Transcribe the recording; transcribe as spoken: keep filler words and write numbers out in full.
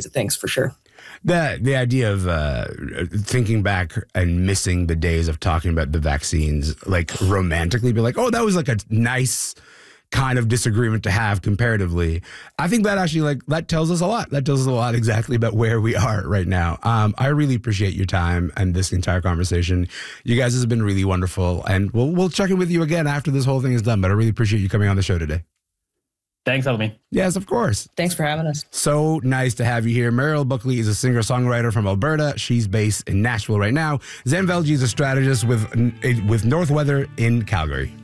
things for sure. The the idea of uh, thinking back and missing the days of talking about the vaccines, like romantically, be like, oh, that was like a nice kind of disagreement to have comparatively. I think that actually like that tells us a lot. That tells us a lot exactly about where we are right now. Um, I really appreciate your time and this entire conversation. You guys have been really wonderful, and we'll we'll check in with you again after this whole thing is done. But I really appreciate you coming on the show today. Thanks, Elmi. Yes, of course. Thanks for having us. So nice to have you here. Mariel Buckley is a singer-songwriter from Alberta. She's based in Nashville right now. Zen Velji is a strategist with with North Weather in Calgary.